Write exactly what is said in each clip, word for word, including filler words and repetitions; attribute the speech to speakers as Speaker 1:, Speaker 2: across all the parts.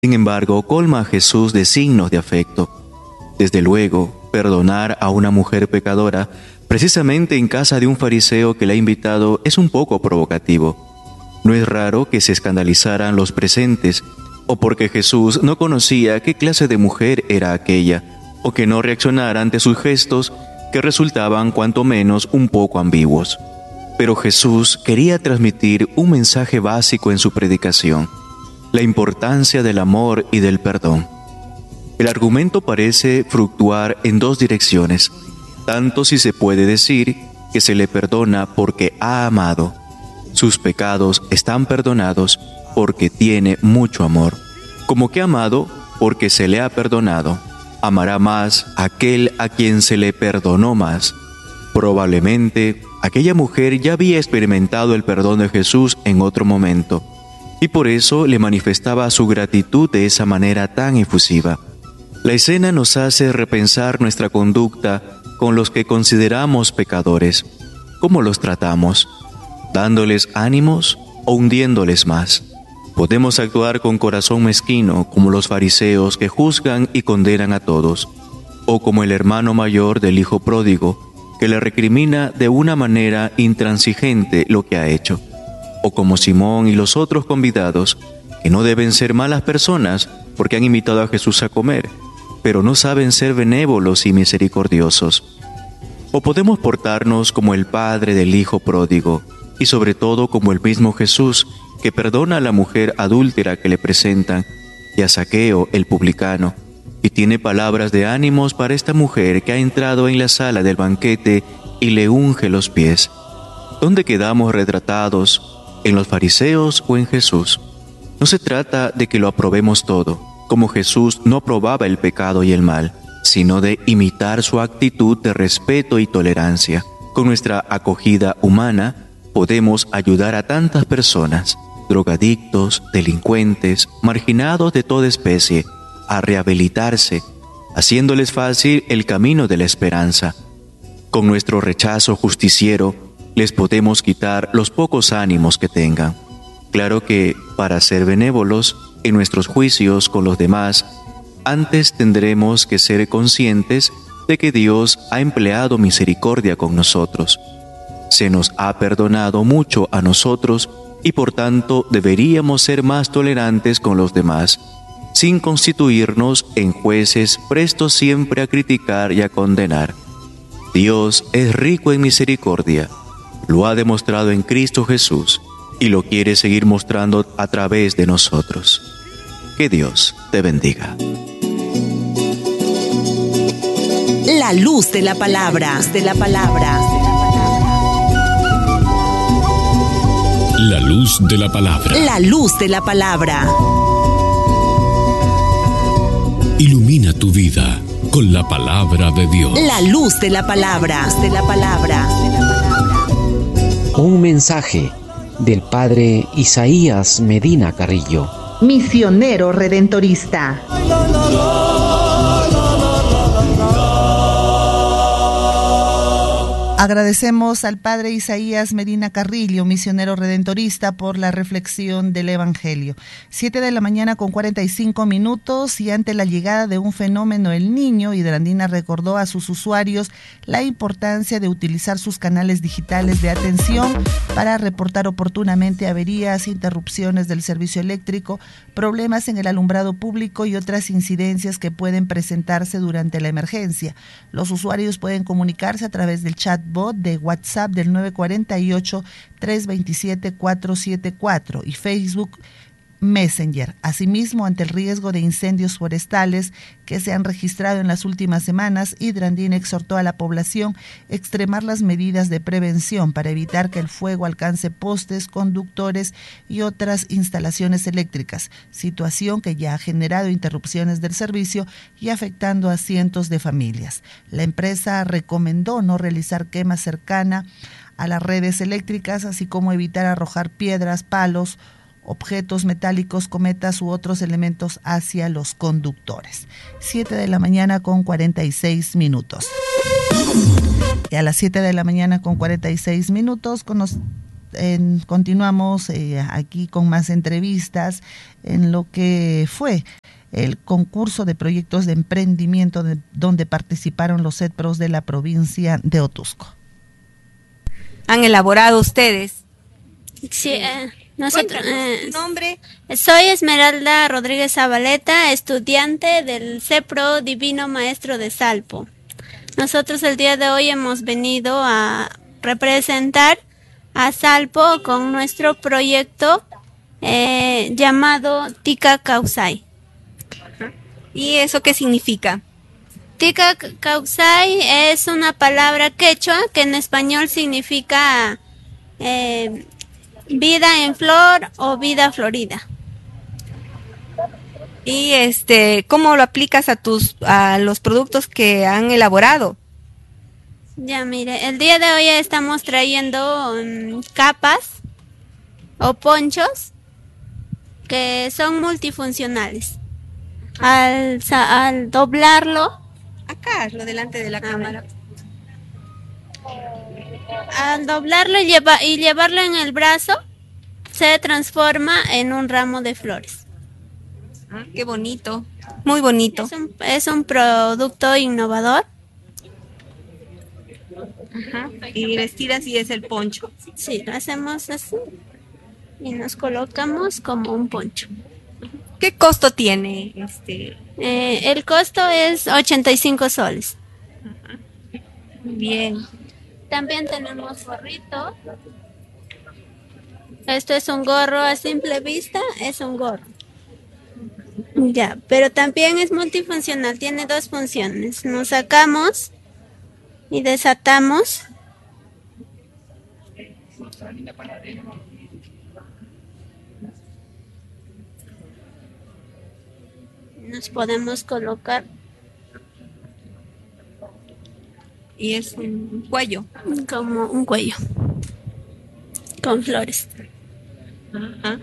Speaker 1: Sin embargo, colma a Jesús de signos de afecto. Desde luego, perdonar a una mujer pecadora, precisamente en casa de un fariseo que la ha invitado, es un poco provocativo. No es raro que se escandalizaran los presentes, o porque Jesús no conocía qué clase de mujer era aquella, o que no reaccionara ante sus gestos que resultaban cuanto menos un poco ambiguos. Pero Jesús quería transmitir un mensaje básico en su predicación: la importancia del amor y del perdón. El argumento parece fluctuar en dos direcciones, tanto si se puede decir que se le perdona porque ha amado. Sus pecados están perdonados porque tiene mucho amor, como que ha amado porque se le ha perdonado. Amará más aquel a quien se le perdonó más. Probablemente aquella mujer ya había experimentado el perdón de Jesús en otro momento, y por eso le manifestaba su gratitud de esa manera tan efusiva. La escena nos hace repensar nuestra conducta con los que consideramos pecadores. ¿Cómo los tratamos? ¿Dándoles ánimos o hundiéndoles más? Podemos actuar con corazón mezquino como los fariseos que juzgan y condenan a todos, o como el hermano mayor del hijo pródigo que le recrimina de una manera intransigente lo que ha hecho, o como Simón y los otros convidados que no deben ser malas personas porque han invitado a Jesús a comer, pero no saben ser benévolos y misericordiosos. O podemos portarnos como el padre del hijo pródigo, y sobre todo como el mismo Jesús, que perdona a la mujer adúltera que le presentan, y a Zaqueo el publicano, y tiene palabras de ánimos para esta mujer que ha entrado en la sala del banquete y le unge los pies. ¿Dónde quedamos retratados? ¿En los fariseos o en Jesús? No se trata de que lo aprobemos todo, como Jesús no aprobaba el pecado y el mal, sino de imitar su actitud de respeto y tolerancia. Con nuestra acogida humana, podemos ayudar a tantas personas, drogadictos, delincuentes, marginados de toda especie, a rehabilitarse, haciéndoles fácil el camino de la esperanza. Con nuestro rechazo justiciero, les podemos quitar los pocos ánimos que tengan. Claro que, para ser benévolos en nuestros juicios con los demás, antes tendremos que ser conscientes de que Dios ha empleado misericordia con nosotros. Se nos ha perdonado mucho a nosotros y por tanto deberíamos ser más tolerantes con los demás, sin constituirnos en jueces prestos siempre a criticar y a condenar. Dios es rico en misericordia, lo ha demostrado en Cristo Jesús y lo quiere seguir mostrando a través de nosotros. Que Dios te bendiga.
Speaker 2: La luz de la palabra, de la palabra.
Speaker 3: La luz de la palabra.
Speaker 2: La luz de la palabra.
Speaker 3: Ilumina tu vida con la palabra de Dios.
Speaker 2: La luz de la palabra, de la palabra.
Speaker 4: Un mensaje del padre Isaías Medina Carrillo,
Speaker 5: misionero redentorista.
Speaker 6: Agradecemos al padre Isaías Medina Carrillo, misionero redentorista, por la reflexión del Evangelio. Siete de la mañana con cuarenta y cinco minutos, y ante la llegada de un fenómeno El Niño, Hidrandina recordó a sus usuarios la importancia de utilizar sus canales digitales de atención para reportar oportunamente averías, interrupciones del servicio eléctrico, problemas en el alumbrado público y otras incidencias que pueden presentarse durante la emergencia. Los usuarios pueden comunicarse a través del chat bot de WhatsApp del nueve cuatro ocho, tres dos siete, cuatro siete cuatro y Facebook Messenger. Asimismo, ante el riesgo de incendios forestales que se han registrado en las últimas semanas, Hidrandina exhortó a la población a extremar las medidas de prevención para evitar que el fuego alcance postes, conductores y otras instalaciones eléctricas, situación que ya ha generado interrupciones del servicio y afectando a cientos de familias. La empresa recomendó no realizar quema cercana a las redes eléctricas, así como evitar arrojar piedras, palos, objetos metálicos, cometas u otros elementos hacia los conductores. Siete de la mañana con cuarenta y seis minutos. Y a las siete de la mañana con cuarenta y seis minutos cono- en, continuamos eh, aquí con más entrevistas en lo que fue el concurso de proyectos de emprendimiento de, donde participaron los CEPROS de la provincia de Otuzco.
Speaker 7: ¿Han elaborado ustedes?
Speaker 8: Sí, eh, nosotros. Eh,
Speaker 7: ¿Tu nombre?
Speaker 8: Soy Esmeralda Rodríguez Zabaleta, estudiante del CEPRO Divino Maestro de Salpo. Nosotros el día de hoy hemos venido a representar a Salpo con nuestro proyecto eh, llamado Tika Causay.
Speaker 7: ¿Y eso qué significa?
Speaker 8: Tika Causay es una palabra quechua que en español significa eh, vida en flor o vida florida.
Speaker 7: Y este, ¿cómo lo aplicas a tus a los productos que han elaborado?
Speaker 8: Ya mire, el día de hoy estamos trayendo um, capas o ponchos que son multifuncionales. Al, al doblarlo,
Speaker 7: acá, lo delante de la cámara.
Speaker 8: Al doblarlo y, lleva, y llevarlo en el brazo, se transforma en un ramo de flores.
Speaker 7: Ah, qué bonito, muy bonito.
Speaker 8: Es un, es un producto innovador.
Speaker 7: Ajá. Y le estiras y es el poncho.
Speaker 8: Sí, lo hacemos así y nos colocamos como un poncho.
Speaker 7: ¿Qué costo tiene este?
Speaker 8: Eh, el costo es ochenta y cinco soles.
Speaker 7: Ajá. Bien.
Speaker 8: También tenemos gorrito. Esto es un gorro a simple vista, es un gorro. Ya, pero también es multifuncional, tiene dos funciones. Nos sacamos y desatamos. Nos podemos colocar.
Speaker 7: Y es un cuello.
Speaker 8: Como un cuello. Con flores.
Speaker 7: Ajá.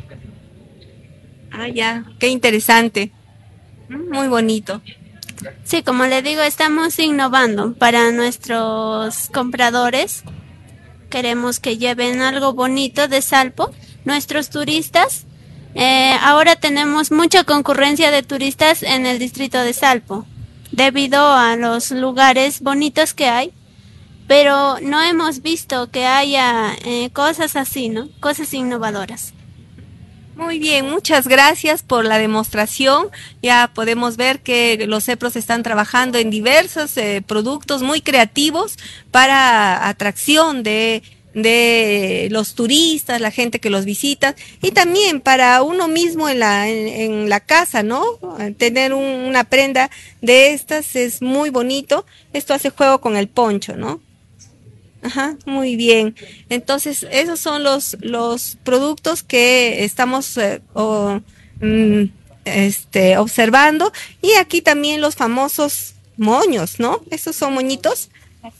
Speaker 7: Ah, ya. Qué interesante. Muy bonito.
Speaker 8: Sí, como le digo, estamos innovando para nuestros compradores. Queremos que lleven algo bonito de Salpo. Nuestros turistas. Eh, ahora tenemos mucha concurrencia de turistas en el distrito de Salpo, debido a los lugares bonitos que hay, pero no hemos visto que haya eh, cosas así, ¿no? Cosas innovadoras.
Speaker 7: Muy bien, muchas gracias por la demostración. Ya podemos ver que los CEPROS están trabajando en diversos eh, productos muy creativos para atracción de de los turistas, la gente que los visita, y también para uno mismo en la, en, en la casa, ¿no? Tener un, una prenda de estas es muy bonito. Esto hace juego con el poncho, ¿no? Ajá, muy bien. Entonces, esos son los, los productos que estamos eh, o, mm, este, observando. Y aquí también los famosos moños, ¿no? Esos son moñitos.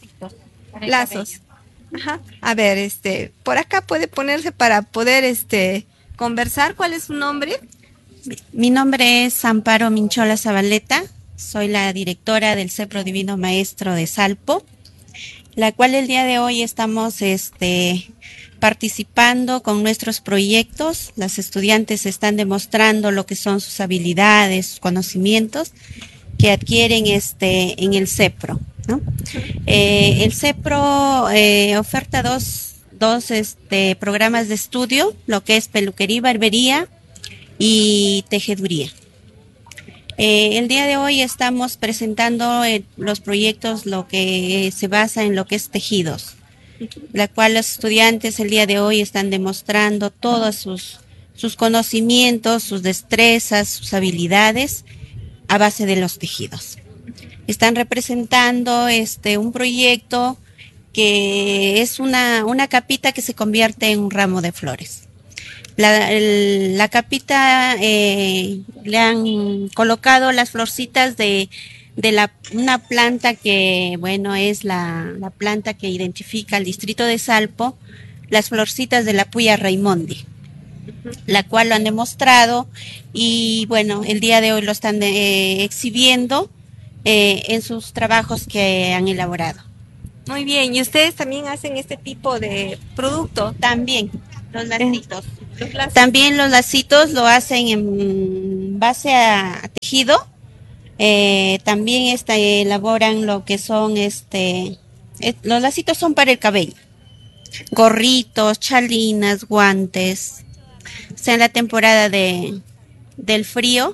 Speaker 7: Lazos. Ajá. A ver, este, por acá puede ponerse para poder, este, conversar. ¿Cuál es su nombre?
Speaker 9: Mi nombre es Amparo Minchola Zabaleta. Soy la directora del CEPRO Divino Maestro de Salpo, la cual el día de hoy estamos, este, participando con nuestros proyectos. Las estudiantes están demostrando lo que son sus habilidades, sus conocimientos que adquieren, este, en el CEPRO, ¿no? Eh, el CEPRO eh, oferta dos, dos este, programas de estudio, lo que es peluquería y barbería y tejeduría. Eh, el día de hoy estamos presentando eh, los proyectos, lo que se basa en lo que es tejidos, la cual los estudiantes el día de hoy están demostrando todos sus, sus conocimientos, sus destrezas, sus habilidades a base de los tejidos. Están representando este un proyecto que es una, una capita que se convierte en un ramo de flores. La, el, la capita eh, le han colocado las florcitas de, de la, una planta que, bueno, es la, la planta que identifica el distrito de Salpo, las florcitas de la Puya Raimondi, la cual lo han demostrado y, bueno, el día de hoy lo están eh, exhibiendo Eh, en sus trabajos que han elaborado.
Speaker 7: Muy bien, ¿y ustedes también hacen este tipo de producto?
Speaker 9: También, los lacitos. Los lazos. También los lacitos lo hacen en base a tejido. Eh, también este, elaboran lo que son, este, eh, los lacitos son para el cabello. Gorritos, chalinas, guantes. O sea, en la temporada de, del frío,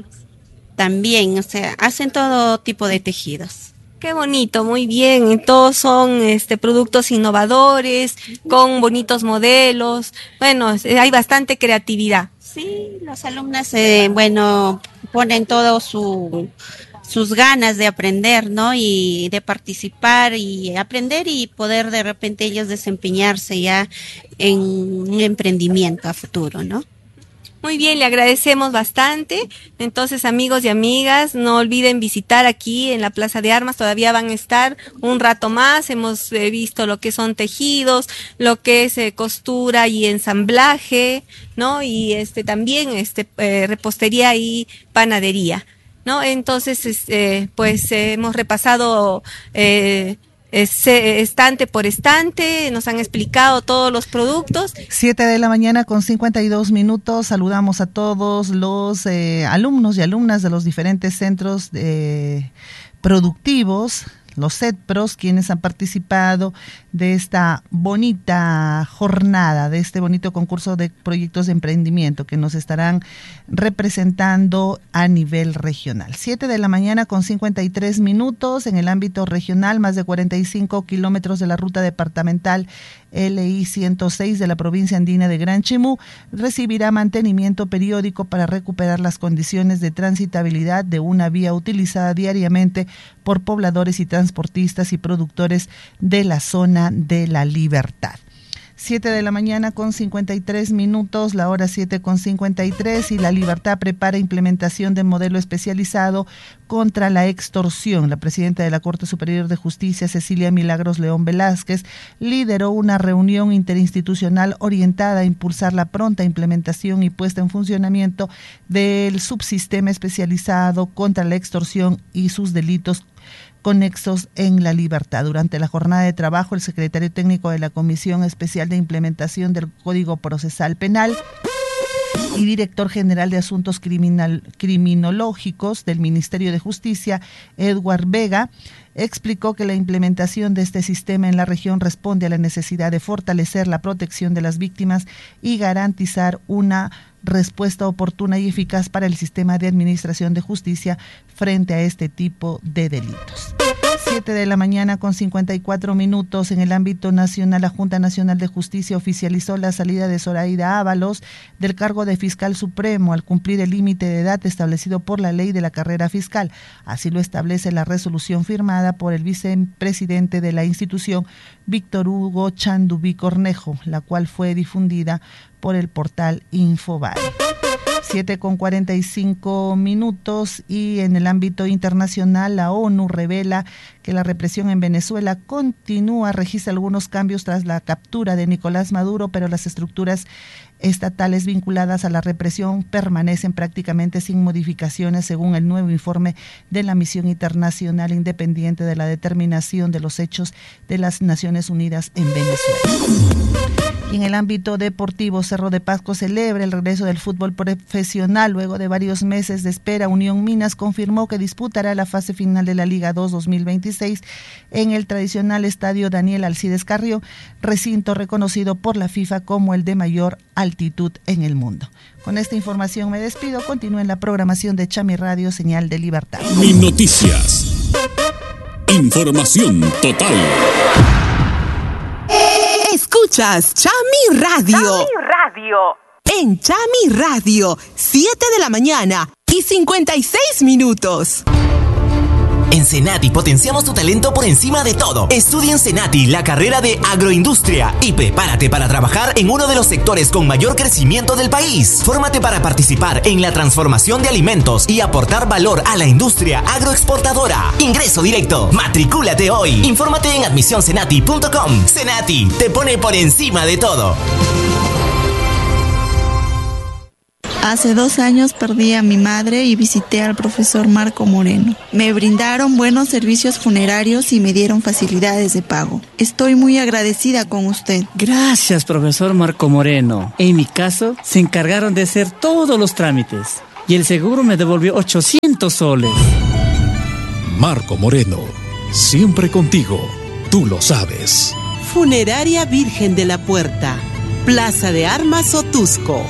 Speaker 9: también, o sea, hacen todo tipo de tejidos.
Speaker 7: Qué bonito, muy bien. Todos son este productos innovadores, con bonitos modelos. Bueno, hay bastante creatividad.
Speaker 9: Sí, los alumnos, eh, bueno, ponen todo su sus ganas de aprender, ¿no? Y de participar y aprender y poder de repente ellos desempeñarse ya en un emprendimiento a futuro, ¿no?
Speaker 7: Muy bien, le agradecemos bastante. Entonces, amigos y amigas, no olviden visitar aquí en la Plaza de Armas. Todavía van a estar un rato más. Hemos eh, visto lo que son tejidos, lo que es eh, costura y ensamblaje, ¿no? Y este también este eh, repostería y panadería, ¿no? Entonces, este, pues eh, hemos repasado eh, estante por estante, nos han explicado todos los productos.
Speaker 6: Siete de la mañana con cincuenta y dos minutos. Saludamos a todos los eh, alumnos y alumnas de los diferentes centros eh, productivos, los CETPROS, quienes han participado de esta bonita jornada, de este bonito concurso de proyectos de emprendimiento que nos estarán representando a nivel regional. Siete de la mañana con cincuenta y tres minutos. En el ámbito regional, más de cuarenta y cinco kilómetros de la ruta departamental L I ciento seis de la provincia andina de Gran Chimú recibirá mantenimiento periódico para recuperar las condiciones de transitabilidad de una vía utilizada diariamente por pobladores y transportistas y productores de la zona de La Libertad. Siete de la mañana con cincuenta y tres minutos, la hora siete con cincuenta y tres, y La Libertad prepara implementación de modelo especializado contra la extorsión. La presidenta de la Corte Superior de Justicia, Cecilia Milagros León Velázquez, lideró una reunión interinstitucional orientada a impulsar la pronta implementación y puesta en funcionamiento del subsistema especializado contra la extorsión y sus delitos conexos en La Libertad. Durante la jornada de trabajo, el secretario técnico de la Comisión Especial de Implementación del Código Procesal Penal y director general de Asuntos Criminal, Criminológicos del Ministerio de Justicia, Edward Vega, explicó que la implementación de este sistema en la región responde a la necesidad de fortalecer la protección de las víctimas y garantizar una respuesta oportuna y eficaz para el sistema de administración de justicia frente a este tipo de delitos. Siete de la mañana con cincuenta y cuatro minutos. En el ámbito nacional, la Junta Nacional de Justicia oficializó la salida de Zoraida Ábalos del cargo de fiscal supremo al cumplir el límite de edad establecido por la ley de la carrera fiscal. Así lo establece la resolución firmada por el vicepresidente de la institución, Víctor Hugo Chandubí Cornejo, la cual fue difundida por el portal Infobae. siete con cuarenta y cinco minutos, y en el ámbito internacional, la ONU revela que la represión en Venezuela continúa, registra algunos cambios tras la captura de Nicolás Maduro, pero las estructuras estatales vinculadas a la represión permanecen prácticamente sin modificaciones, según el nuevo informe de la Misión Internacional Independiente de la Determinación de los Hechos de las Naciones Unidas en Venezuela. Y en el ámbito deportivo, Cerro de Pasco celebra el regreso del fútbol profesional. Luego de varios meses de espera, Unión Minas confirmó que disputará la fase final de la Liga dos dos mil veintiséis en el tradicional estadio Daniel Alcides Carrió, recinto reconocido por la FIFA como el de mayor altitud en el mundo. Con esta información me despido. Continúen la programación de Chami Radio, señal de libertad.
Speaker 3: Mi Noticias. Información total.
Speaker 2: Escuchas Chami Radio.
Speaker 5: Chami Radio.
Speaker 2: En Chami Radio, siete de la mañana y cincuenta y seis minutos.
Speaker 10: En Senati potenciamos tu talento por encima de todo. Estudia en Senati la carrera de agroindustria y prepárate para trabajar en uno de los sectores con mayor crecimiento del país. Fórmate para participar en la transformación de alimentos y aportar valor a la industria agroexportadora. Ingreso directo. Matricúlate hoy. Infórmate en admisión senati punto com. Senati te pone por encima de todo.
Speaker 11: Hace dos años perdí a mi madre y visité al profesor Marco Moreno. Me brindaron buenos servicios funerarios y me dieron facilidades de pago. Estoy muy agradecida con usted.
Speaker 12: Gracias, profesor Marco Moreno. En mi caso, se encargaron de hacer todos los trámites y el seguro me devolvió ochocientos soles.
Speaker 3: Marco Moreno, siempre contigo, tú lo sabes.
Speaker 13: Funeraria Virgen de la Puerta, Plaza de Armas Otusco.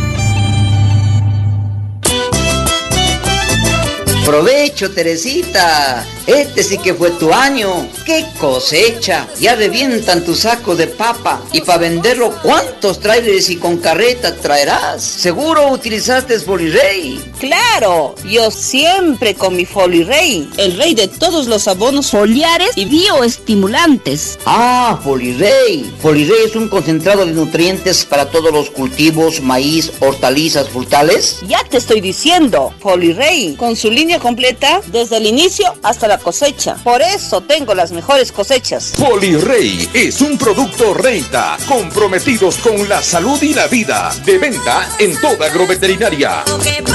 Speaker 14: Provecho, Teresita. Este sí que fue tu año. ¡Qué cosecha! Ya revientan tu saco de papa. Y para venderlo, ¿cuántos trailers y con carreta traerás? Seguro utilizaste Folirey.
Speaker 15: Claro, yo siempre con mi Folirey, el rey de todos los abonos foliares y bioestimulantes.
Speaker 14: Ah, Folirey. Folirey es un concentrado de nutrientes para todos los cultivos, maíz, hortalizas, frutales.
Speaker 15: Ya te estoy diciendo, Folirey, con su línea completa desde el inicio hasta la cosecha. Por eso tengo las mejores cosechas.
Speaker 16: Folirey es un producto Reita, comprometidos con la salud y la vida. De venta en toda agroveterinaria.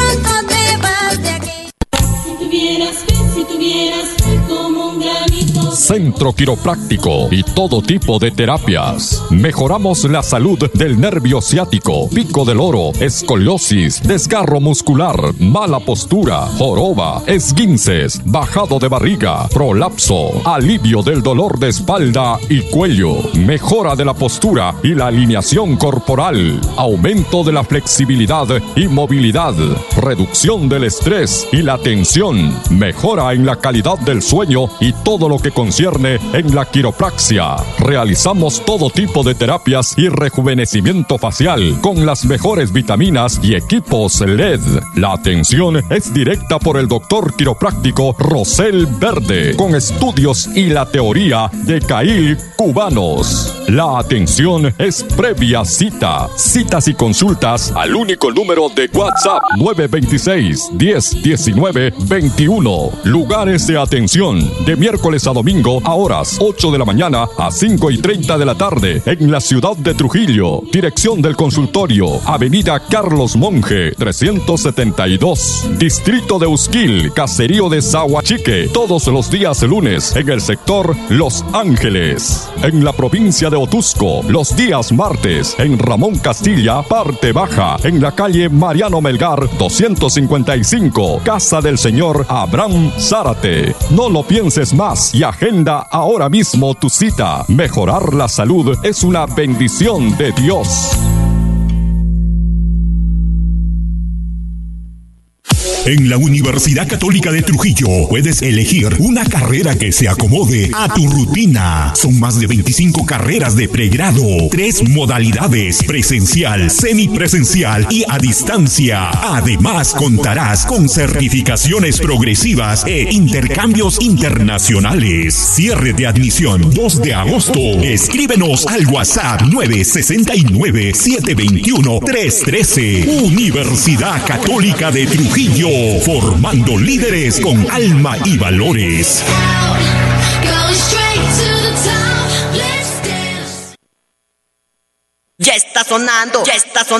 Speaker 17: Si tuvieras fe, si tuvieras fe como un granito.
Speaker 18: Centro Quiropráctico y todo tipo de terapias. Mejoramos la salud del nervio ciático, pico del oro, escoliosis, desgarro muscular, mala postura, joroba, esguinces, bajado de barriga, prolapso, alivio del dolor de espalda y cuello, mejora de la postura y la alineación corporal, aumento de la flexibilidad y movilidad, reducción del estrés y la tensión, mejora en la calidad del sueño y todo lo que concierne en la quiropraxia. Realizamos todo tipo de terapias y rejuvenecimiento facial con las mejores vitaminas y equipos L E D. La atención es directa por el doctor quiropráctico Rosel Verde, con estudios y la teoría de Cail cubanos. La atención es previa cita. Citas y consultas al único número de WhatsApp nueve dos seis, diez, diecinueve, veintiuno. Lugares de atención de miércoles a domingo a horas ocho de la mañana a cinco y treinta de la tarde en la ciudad de Trujillo. Dirección del consultorio, Avenida Carlos Monge, trescientos setenta y dos. Distrito de Usquil, Caserío de Zahuachique, todos los días lunes en el sector Los Ángeles. En la provincia de Otusco, los días martes en Ramón Castilla, parte baja, en la calle Mariano Melgar, doscientos cincuenta y cinco, Casa del Señor Abraham Zárate. No lo pienses más y agenda ahora mismo tu cita. Mejorar la salud es una bendición de Dios.
Speaker 19: En la Universidad Católica de Trujillo puedes elegir una carrera que se acomode a tu rutina. Son más de veinticinco carreras de pregrado, tres modalidades: presencial, semipresencial y a distancia. Además, contarás con certificaciones progresivas e intercambios internacionales. Cierre de admisión dos de agosto. Escríbenos al WhatsApp nueve seis nueve, siete dos uno, tres uno tres. Universidad Católica de Trujillo, formando líderes con alma y valores.
Speaker 15: Ya está sonando, ya está sonando.